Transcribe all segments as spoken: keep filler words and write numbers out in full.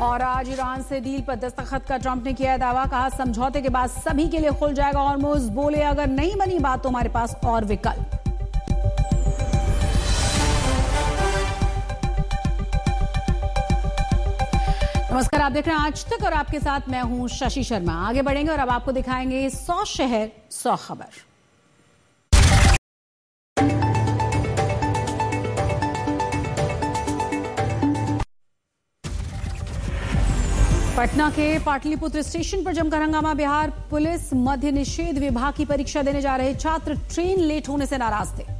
और आज ईरान से डील पर दस्तखत का ट्रंप ने किया दावा, कहा समझौते के बाद सभी के लिए खुल जाएगा हॉर्मुज़। बोले अगर नहीं बनी बात तो हमारे पास और विकल्प। नमस्कार, आप देख रहे हैं आज तक और आपके साथ मैं हूं शशि शर्मा। आगे बढ़ेंगे और अब आपको दिखाएंगे सौ शहर सौ खबर। पटना के पाटलिपुत्र स्टेशन पर जमकर हंगामा। बिहार पुलिस मद्य निषेध विभाग की परीक्षा देने जा रहे छात्र ट्रेन लेट होने से नाराज थे।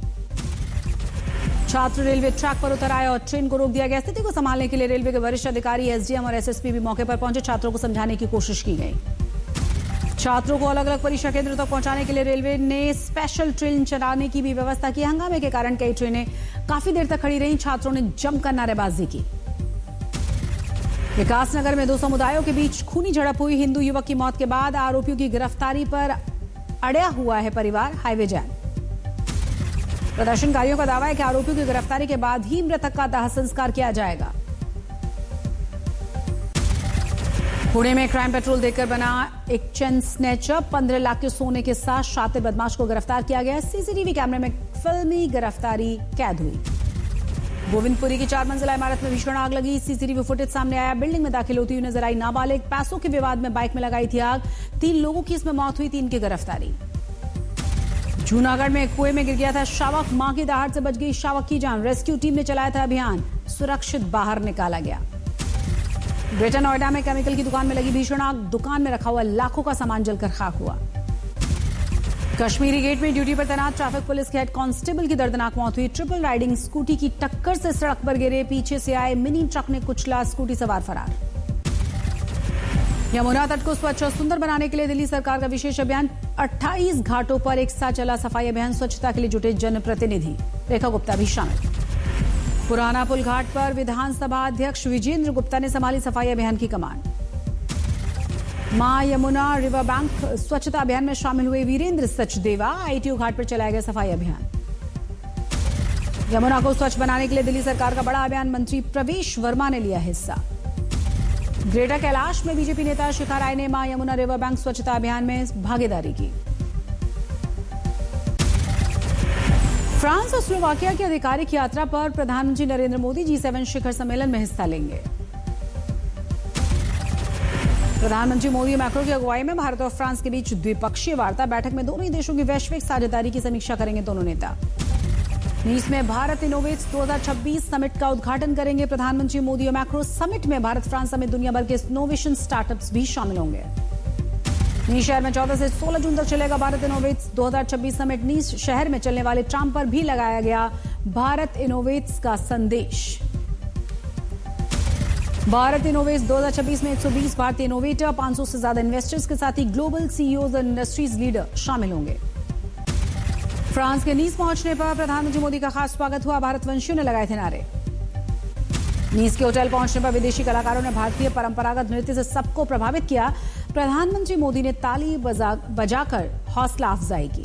छात्र रेलवे ट्रैक पर उतर आए और ट्रेन को रोक दिया गया। स्थिति को संभालने के लिए रेलवे के वरिष्ठ अधिकारी, एसडीएम और एसएसपी भी मौके पर पहुंचे। छात्रों को समझाने की कोशिश की गई। छात्रों को अलग अलग परीक्षा केंद्र तक पहुंचाने के लिए रेलवे ने स्पेशल ट्रेन चलाने की भी व्यवस्था की। हंगामे के कारण कई ट्रेनें काफी देर तक खड़ी रहीं। छात्रों ने जमकर नारेबाजी की। विकासनगर में दो समुदायों के बीच खूनी झड़प हुई। हिंदू युवक की मौत के बाद आरोपियों की गिरफ्तारी पर अड़या हुआ है परिवार। Highway jam. प्रदर्शनकारियों का दावा है कि आरोपियों की गिरफ्तारी के बाद ही मृतक का दाह संस्कार किया जाएगा। पुणे में क्राइम पेट्रोल देखकर बना एक चेन स्नैचर। पंद्रह लाख के सोने के साथ शातिर बदमाश को गिरफ्तार किया गया। सीसीटीवी कैमरे में फिल्मी गिरफ्तारी कैद हुई। गोविंदपुरी की चार मंजिला इमारत में भीषण आग लगी। सीसीटीवी फुटेज सामने आया। बिल्डिंग में दाखिल होती हुई नजर आई नाबालिग। पैसों के विवाद में बाइक में लगाई थी आग। तीन लोगों की इसमें मौत हुई, तीन की गिरफ्तारी। जूनागढ़ में एक कुएं में गिर गया था शावक। मां की दहाड़ से बच गई शावक की जान। रेस्क्यू टीम ने चलाया था अभियान। सुरक्षित बाहर निकाला गया। ग्रेटर नोएडा में केमिकल की दुकान में लगी भीषण आग। दुकान में रखा हुआ लाखों का सामान जलकर खाक हुआ। कश्मीरी गेट में ड्यूटी पर तैनात ट्रैफिक पुलिस के हेड कांस्टेबल की दर्दनाक मौत हुई। ट्रिपल राइडिंग स्कूटी की टक्कर से सड़क पर गिरे। पीछे से आए मिनी ट्रक ने कुचला। स्कूटी सवार फरार। यमुना तट को स्वच्छ और सुंदर बनाने के लिए दिल्ली सरकार का विशेष अभियान। अट्ठाईस घाटों पर एक साथ चला सफाई अभियान। स्वच्छता के लिए जुटे जनप्रतिनिधि। रेखा गुप्ता भी शामिल। पुराना पुल घाट पर विधानसभा अध्यक्ष विजेंद्र गुप्ता ने संभाली सफाई अभियान की कमान। मां यमुना रिवर बैंक स्वच्छता अभियान में शामिल हुए वीरेंद्र सचदेवा। आईटीओ घाट पर चलाया गया सफाई अभियान। यमुना को स्वच्छ बनाने के लिए दिल्ली सरकार का बड़ा अभियान। मंत्री प्रवेश वर्मा ने लिया हिस्सा। ग्रेटर कैलाश में बीजेपी नेता शिखा राय ने मां यमुना रिवर बैंक स्वच्छता अभियान में भागीदारी की। फ्रांस और स्लोवाकिया की आधिकारिक यात्रा पर प्रधानमंत्री नरेंद्र मोदी जी सेवन शिखर सम्मेलन में हिस्सा लेंगे। प्रधानमंत्री मोदी मैक्रो की अगुवाई में भारत और फ्रांस के बीच द्विपक्षीय वार्ता। बैठक में दोनों ही देशों की वैश्विक साझेदारी की समीक्षा करेंगे दोनों नेता। नीस में भारत इनोवेट्स दो हज़ार छब्बीस समिट का उद्घाटन करेंगे प्रधानमंत्री मोदी और मैक्रो। समिट में भारत फ्रांस समेत दुनिया भर के इनोवेशन स्टार्टअप्स भी शामिल होंगे। नीस शहर में चौदह से सोलह जून तक चलेगा भारत इनोवेट्स दो हज़ार छब्बीस समिट। नीस शहर में चलने वाले ट्राम पर भी लगाया गया भारत इनोवेट्स का संदेश। भारत इनोवेट्स दो हज़ार छब्बीस में एक सौ बीस भारतीय इनोवेटर, पाँच सौ से ज्यादा इन्वेस्टर्स के साथ ही ग्लोबल सीईओज और इंडस्ट्रीज लीडर शामिल होंगे। फ्रांस के नीस पहुंचने पर प्रधानमंत्री मोदी का खास स्वागत हुआ। भारतवंशियों ने लगाए थे नारे। नीस के होटल पहुंचने पर विदेशी कलाकारों ने भारतीय परंपरागत नृत्य से सबको प्रभावित किया। प्रधानमंत्री मोदी ने ताली बजा बजाकर हौसला अफजाई की।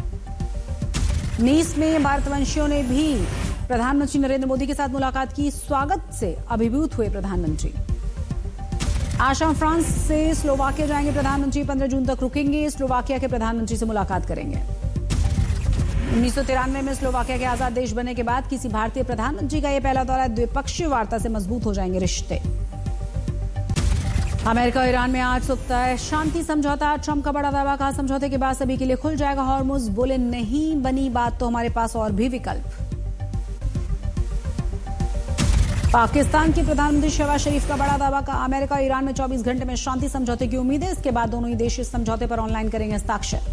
नीस में भारतवंशियों ने भी प्रधानमंत्री नरेंद्र मोदी के साथ मुलाकात की। स्वागत से अभिभूत हुए प्रधानमंत्री। आज शाम फ्रांस से स्लोवाकिया जाएंगे प्रधानमंत्री। पंद्रह जून तक रुकेंगे। स्लोवाकिया के प्रधानमंत्री से मुलाकात करेंगे। उन्नीस सौ तिरानवे में स्लोवाकिया के आजाद देश बनने के बाद किसी भारतीय प्रधानमंत्री का यह पहला दौरा। द्विपक्षीय वार्ता से मजबूत हो जाएंगे रिश्ते। अमेरिका और ईरान में आज सुबह शांति समझौता। ट्रंप का बड़ा दावा, कहा समझौते के बाद सभी के लिए खुल जाएगा हॉर्मुज़। बोले नहीं बनी बात तो हमारे पास और भी विकल्प। पाकिस्तान के प्रधानमंत्री शहबाज शरीफ का बड़ा दावा, का अमेरिका और ईरान में चौबीस घंटे में शांति समझौते की उम्मीद है। इसके बाद दोनों ही देश इस समझौते पर ऑनलाइन करेंगे हस्ताक्षर।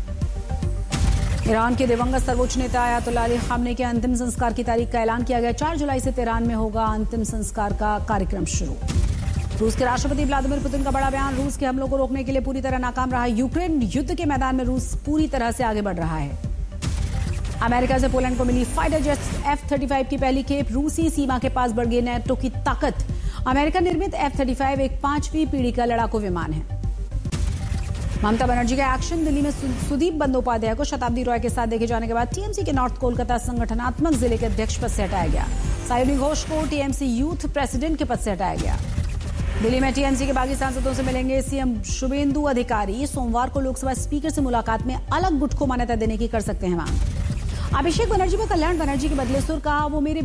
ईरान के दिवंगत सर्वोच्च नेता अयातुल्लाह अली खामनेई के अंतिम संस्कार की तारीख का ऐलान किया गया। चार जुलाई से तेहरान में होगा अंतिम संस्कार का कार्यक्रम शुरू। रूस के राष्ट्रपति व्लादिमीर पुतिन का बड़ा बयान, रूस के हमलों को रोकने के लिए पूरी तरह नाकाम रहा यूक्रेन। युद्ध के मैदान में रूस पूरी तरह से आगे बढ़ रहा है। अमेरिका से पोलैंड को मिली fighter jets F thirty five की पहली खेप। रूसी सीमा के पास बढ़ गई नेटो की ताकत। अमेरिका निर्मित एफ थर्टी फाइव एक पांचवी पीढ़ी का लड़ाकू विमान है। ममता बनर्जी का एक्शन। दिल्ली में सुदीप बंदोपाध्याय को शताब्दी रॉय के साथ देखे जाने के बाद टीएमसी के नॉर्थ कोलकाता संगठनात्मक जिले के अध्यक्ष पद से हटाया गया। सायुनी घोष को टीएमसी यूथ प्रेसिडेंट के पद से हटाया गया। दिल्ली में टीएमसी के बागी सांसदों से मिलेंगे सीएम शुभेंदु अधिकारी। सोमवार को लोकसभा स्पीकर से मुलाकात में अलग गुट को मान्यता देने की कर सकते हैं मांग। अभिषेक बनर्जी को कल्याण बनर्जी के बदले सुर, कहा वो मेरे